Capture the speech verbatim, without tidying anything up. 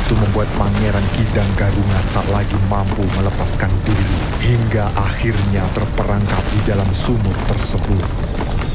itu membuat Pangeran Kidang Gadungan tak lagi mampu melepaskan diri, hingga akhirnya terperangkap di dalam sumur tersebut.